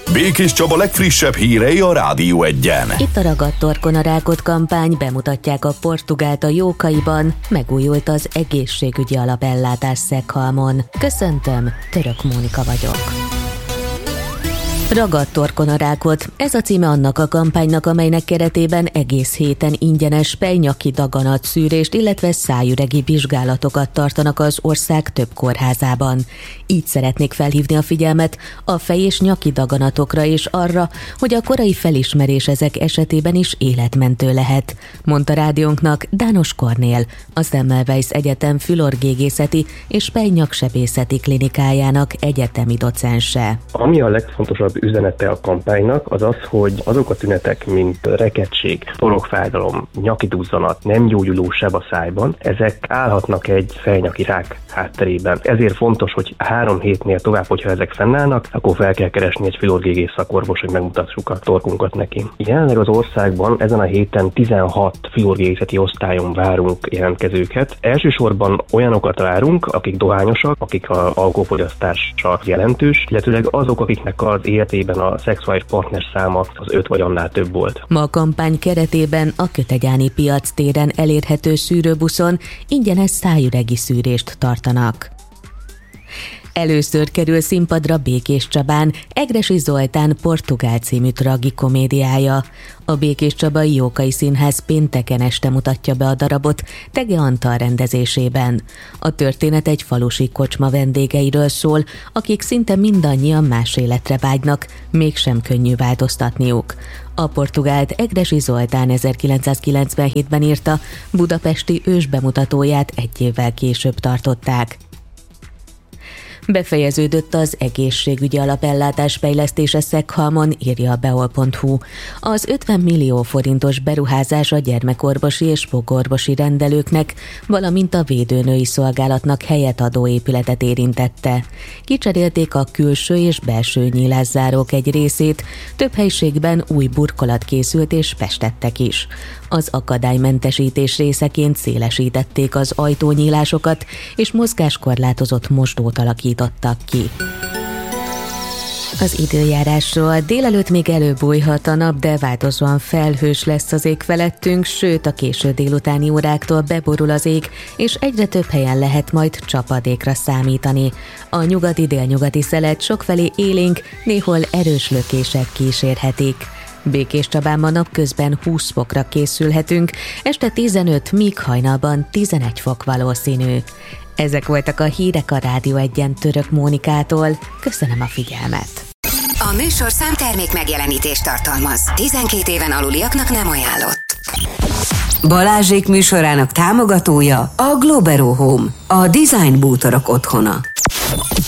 Békés Csaba legfrissebb hírei a Rádió Egyen. Itt a Ragadt Torkon a Rákot kampány, bemutatják a Portugált a Jókaiban, megújult az egészségügyi alapellátás Szeghalmon. Köszöntöm, Török Mónika vagyok. Ragadt Torkon a Rákot. Ez a címe annak a kampánynak, amelynek keretében egész héten ingyenes pejnyaki daganatszűrést, illetve szájüregi vizsgálatokat tartanak az ország több kórházában. Így szeretnék felhívni a figyelmet a fej- és nyaki daganatokra és arra, hogy a korai felismerés ezek esetében is életmentő lehet, mondta rádiónknak Dános Kornél, a Semmelweis Egyetem fülorgégészeti és pejnyaksebészeti klinikájának egyetemi docense. Ami a legfontosabb üzenete a kampánynak az az, hogy azok a tünetek, mint rekettség, torokfájdalom, nyaki duzzanat, nem gyógyuló seb a szájban, ezek állhatnak egy fejnyaki rák hátterében. Ezért fontos, hogy 3 hétnél tovább, hogyha ezek fennállnak, akkor fel kell keresni egy fülorgégész szakorvos, hogy megmutassuk a torkunkat neki. Jelenleg az országban ezen a héten 16 fülorgégészeti osztályon várunk jelentkezőket. Elsősorban olyanokat várunk, akik dohányosak, akik az alkoholfogyasztása jelentős, illetőleg azok, akiknek az életében a szexuális partner száma az 5 vagy annál több volt. Ma a kampány keretében a Kötegyáni piac téren elérhető szűrőbuszon ingyenes szájüregi szűrést tartanak. Először kerül színpadra Békés Csabán Egressy Zoltán Portugál című tragikomédiája. A Békés Csabai Jókai Színház pénteken este mutatja be a darabot Tege Antal rendezésében. A történet egy falusi kocsma vendégeiről szól, akik szinte mindannyian más életre vágynak, mégsem könnyű változtatniuk. A Portugált Egressy Zoltán 1997-ben írta, budapesti ősbemutatóját 1 évvel később tartották. Befejeződött az egészségügyi alapellátás fejlesztése Szeghalmon, írja a beol.hu. Az 50 millió forintos beruházás a gyermekorvosi és fogorvosi rendelőknek, valamint a védőnői szolgálatnak helyet adó épületet érintette. Kicserélték a külső és belső nyílászárók egy részét, több helyiségben új burkolat készült és festettek is. Az akadálymentesítés részeként szélesítették az ajtónyílásokat, és mozgáskorlátozott mosdót alakítottak ki. Az időjárásról: délelőtt még előbújhat a nap, de változóan felhős lesz az ég felettünk, sőt a késő délutáni óráktól beborul az ég, és egyre több helyen lehet majd csapadékra számítani. A nyugati-délnyugati szelet sokfelé élénk, néhol erős lökések kísérhetik. Békés Csabán ma napközben 20 fokra készülhetünk, este 15, míg hajnalban 11 fok valószínű. Ezek voltak a hírek a Rádió Egyen Török Mónikától. Köszönöm a figyelmet! A műsor számtermék megjelenítést tartalmaz. 12 éven aluliaknak nem ajánlott. Balázsék műsorának támogatója a Globero Home, a design bútorok otthona.